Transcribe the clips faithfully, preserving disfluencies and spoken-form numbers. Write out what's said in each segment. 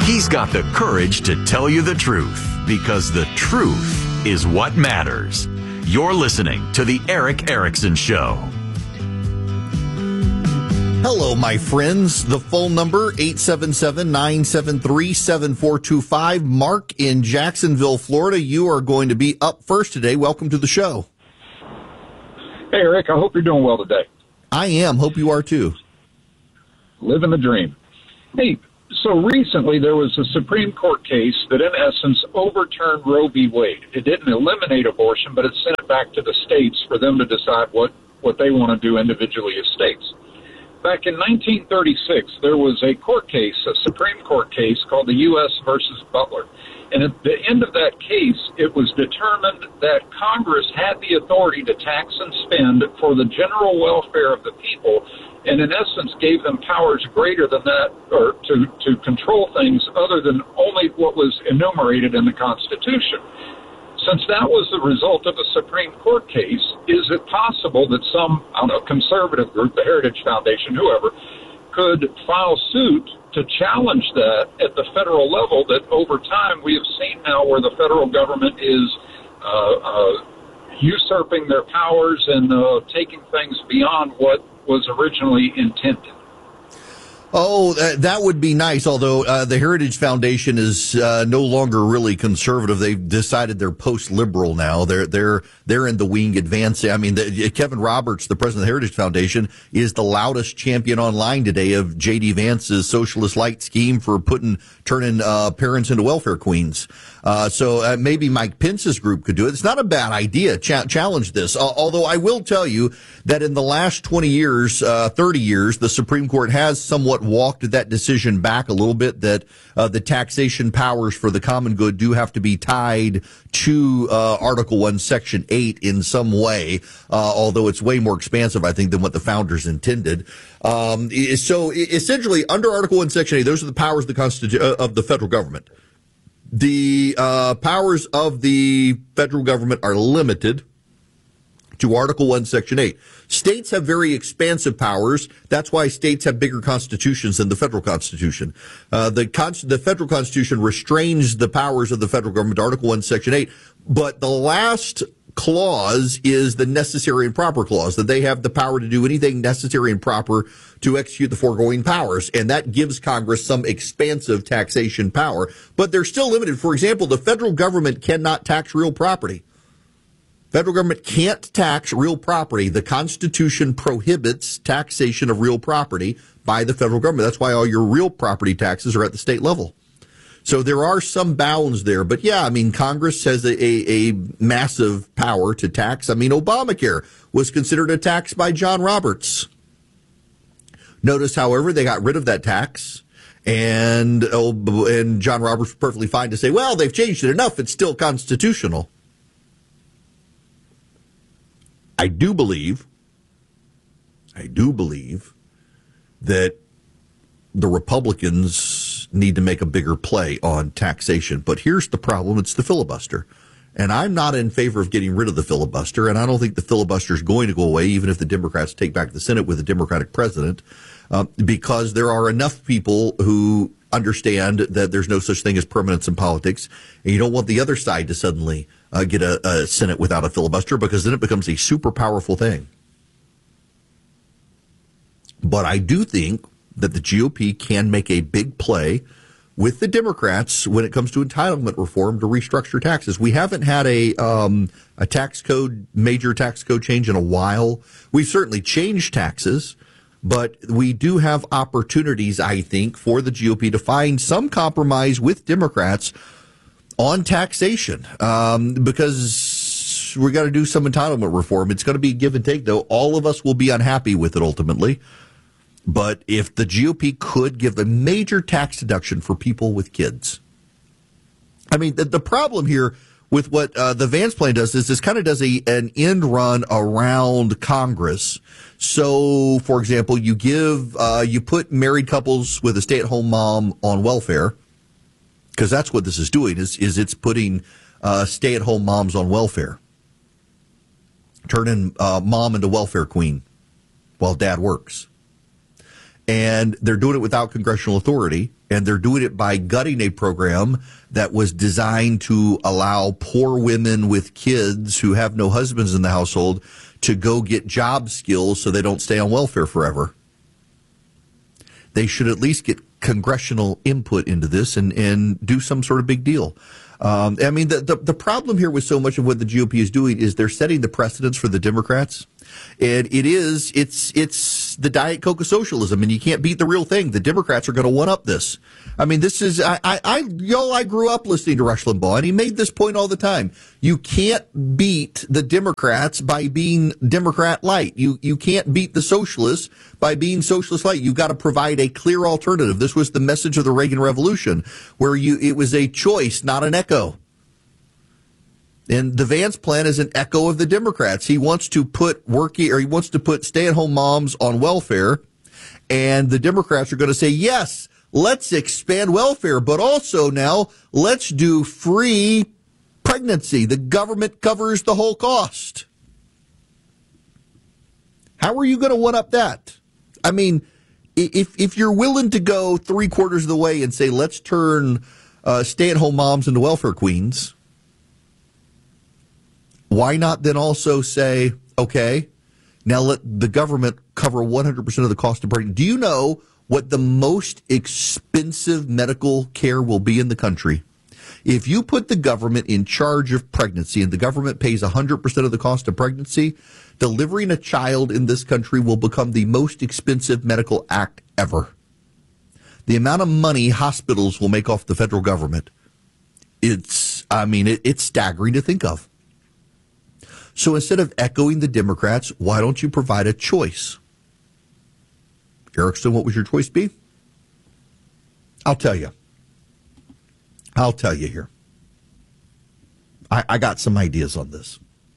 He's got the courage to tell you the truth, because the truth is what matters. You're listening to The Erick Erickson Show. Hello, my friends. The phone number, eight seven seven, nine seven three, seven four two five. Mark in Jacksonville, Florida. You are going to be up first today. Welcome to the show. Hey, Eric. I hope you're doing well today. I am. Hope you are, too. Living the dream. Hey, so recently there was a Supreme Court case that, in essence, overturned Roe v. Wade. It didn't eliminate abortion, but it sent it back to the states for them to decide what, what they want to do individually as states. Back in nineteen thirty-six, there was a court case, a Supreme Court case called the U S versus Butler. And at the end of that case, it was determined that Congress had the authority to tax and spend for the general welfare of the people, and in essence gave them powers greater than that, or to, to control things other than only what was enumerated in the Constitution. Since that was the result of a Supreme Court case, is it possible that some, I don't know, conservative group, the Heritage Foundation, whoever, could file suit to challenge that at the federal level, that over time we have seen now where the federal government is uh, uh, usurping their powers and uh, taking things beyond what was originally intended? Oh, that would be nice, although uh, the Heritage Foundation is uh, no longer really conservative. They've decided they're post-liberal now. They're they're they're in the wing advancing. I mean, the, Kevin Roberts, the president of the Heritage Foundation, is the loudest champion online today of J D. Vance's socialist light scheme for putting turning uh, parents into welfare queens. Uh, so uh, maybe Mike Pence's group could do it. It's not a bad idea. Ch- challenge this. Uh, although I will tell you that in the last twenty years, uh, thirty years, the Supreme Court has somewhat walked that decision back a little bit, that uh, the taxation powers for the common good do have to be tied to uh, Article one, Section eight in some way, uh, although it's way more expansive, I think, than what the founders intended. Um, so essentially, under Article one, Section eight, those are the powers of the, Constitu- uh, of the federal government. The uh, powers of the federal government are limited to Article one, Section eight. States have very expansive powers. That's why states have bigger constitutions than the federal constitution. Uh, the, con- the federal constitution restrains the powers of the federal government to Article one, Section eight. But the last clause is the necessary and proper clause, that they have the power to do anything necessary and proper to execute the foregoing powers. And that gives Congress some expansive taxation power. But they're still limited. For example, the federal government cannot tax real property. Federal government can't tax real property. The Constitution prohibits taxation of real property by the federal government. That's why all your real property taxes are at the state level. So there are some bounds there. But yeah, I mean, Congress has a, a, a massive power to tax. I mean, Obamacare was considered a tax by John Roberts. Notice, however, they got rid of that tax. And, oh, and John Roberts was perfectly fine to say, well, they've changed it enough. It's still constitutional. I do believe, I do believe that the Republicans need to make a bigger play on taxation. But here's the problem. It's the filibuster. And I'm not in favor of getting rid of the filibuster. And I don't think the filibuster is going to go away, even if the Democrats take back the Senate with a Democratic president, uh, because there are enough people who understand that there's no such thing as permanence in politics. And you don't want the other side to suddenly uh, get a, a Senate without a filibuster, because then it becomes a super powerful thing. But I do think that the G O P can make a big play with the Democrats when it comes to entitlement reform to restructure taxes. We haven't had a um, a tax code, major tax code change in a while. We've certainly changed taxes, but we do have opportunities, I think, for the G O P to find some compromise with Democrats on taxation, um, because we got to do some entitlement reform. It's going to be give and take, though. All of us will be unhappy with it ultimately. But if the G O P could give a major tax deduction for people with kids, I mean, the, the problem here with what uh, the Vance plan does is this kind of does a an end run around Congress. So, for example, you give uh, you put married couples with a stay-at-home mom on welfare, because that's what this is doing. Is is it's putting uh, stay-at-home moms on welfare, turning uh, mom into welfare queen while dad works. And they're doing it without congressional authority. And they're doing it by gutting a program that was designed to allow poor women with kids who have no husbands in the household to go get job skills so they don't stay on welfare forever. They should at least get congressional input into this and, and do some sort of big deal. Um, I mean, the, the, the problem here with so much of what the G O P is doing is they're setting the precedents for the Democrats. And it is, it's, it's the Diet Coke of socialism, and you can't beat the real thing. The Democrats are going to one up this. I mean, this is, I, I, I, y'all, I grew up listening to Rush Limbaugh, and he made this point all the time. You can't beat the Democrats by being Democrat light. You, you can't beat the socialists by being socialist light. You've got to provide a clear alternative. This was the message of the Reagan Revolution, where you, it was a choice, not an echo. And the Vance plan is an echo of the Democrats. He wants to put working, or he wants to put stay-at-home moms on welfare, and the Democrats are going to say, yes, let's expand welfare, but also now let's do free pregnancy. The government covers the whole cost. How are you going to one up that? I mean, if if you're willing to go three quarters of the way and say, let's turn uh, stay-at-home moms into welfare queens, why not then also say, okay, now let the government cover one hundred percent of the cost of pregnancy? Do you know what the most expensive medical care will be in the country? If you put the government in charge of pregnancy and the government pays one hundred percent of the cost of pregnancy, delivering a child in this country will become the most expensive medical act ever. The amount of money hospitals will make off the federal government, it's, I mean, it, it's staggering to think of. So instead of echoing the Democrats, why don't you provide a choice? Erickson, what would your choice be? I'll tell you. I'll tell you here. I, I got some ideas on this.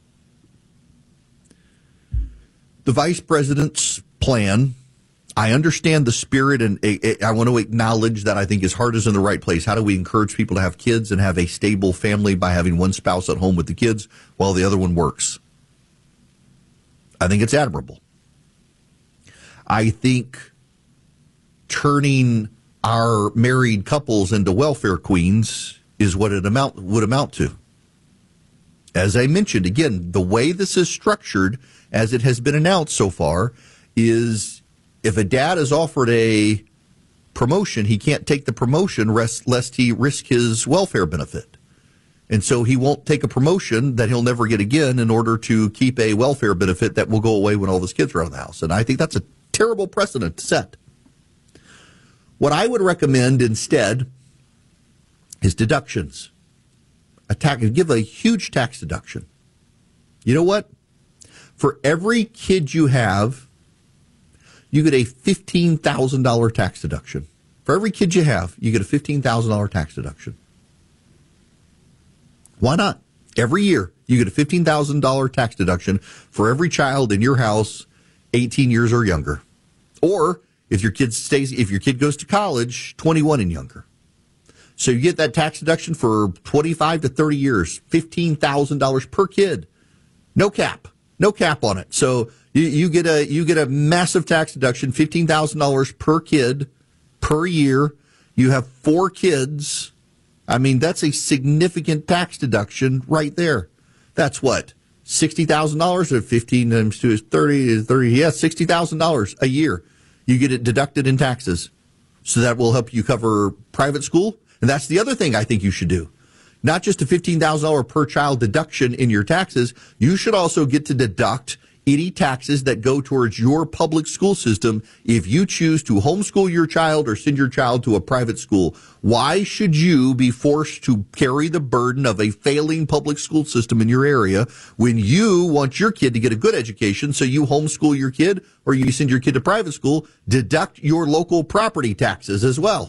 The vice president's plan, I understand the spirit, and I want to acknowledge that I think his heart is in the right place. How do we encourage people to have kids and have a stable family by having one spouse at home with the kids while the other one works? I think it's admirable. I think turning our married couples into welfare queens is what it amount would amount to. As I mentioned, again, the way this is structured, as it has been announced so far, is if a dad is offered a promotion, he can't take the promotion lest, lest he risk his welfare benefit. And so he won't take a promotion that he'll never get again in order to keep a welfare benefit that will go away when all of his kids are out of the house. And I think that's a terrible precedent to set. What I would recommend instead is deductions. A tax, give a huge tax deduction. You know what? For every kid you have, you get a fifteen thousand dollars tax deduction. For every kid you have, you get a fifteen thousand dollars tax deduction. Why not? Every year, you get a fifteen thousand dollars tax deduction for every child in your house eighteen years or younger. Or if your kid stays, if your kid goes to college, twenty-one and younger. So you get that tax deduction for twenty-five to thirty years, fifteen thousand dollars per kid. No cap. No cap on it. So you, you get a you get a massive tax deduction, fifteen thousand dollars per kid per year. You have four kids. I mean, that's a significant tax deduction right there. That's what, sixty thousand dollars or fifteen times two is thirty, thirty, yeah, sixty thousand dollars a year. You get it deducted in taxes. So that will help you cover private school. And that's the other thing I think you should do. Not just a fifteen thousand dollars per child deduction in your taxes. You should also get to deduct any taxes that go towards your public school system if you choose to homeschool your child or send your child to a private school. Why should you be forced to carry the burden of a failing public school system in your area when you want your kid to get a good education, so you homeschool your kid or you send your kid to private school? Deduct your local property taxes as well.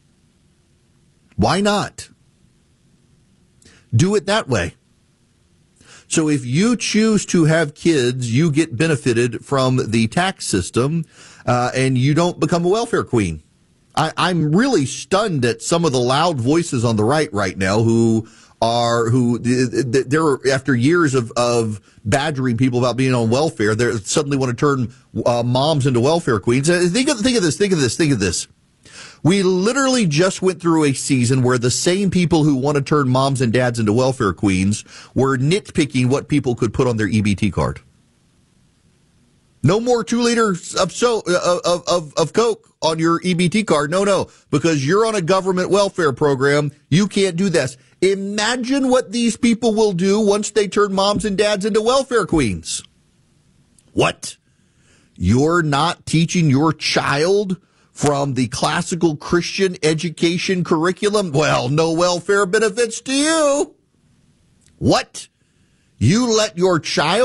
Why not? Do it that way. So if you choose to have kids, you get benefited from the tax system, uh, and you don't become a welfare queen. I, I'm really stunned at some of the loud voices on the right right now who are, who they're, after years of, of badgering people about being on welfare, they suddenly want to turn uh, moms into welfare queens. Think of, think of this, think of this, think of this. We literally just went through a season where the same people who want to turn moms and dads into welfare queens were nitpicking what people could put on their E B T card. No more two liters of so of, of of Coke on your E B T card. No, no, because you're on a government welfare program. You can't do this. Imagine what these people will do once they turn moms and dads into welfare queens. What? You're not teaching your child from the classical Christian education curriculum? Well, no welfare benefits to you. What? You let your child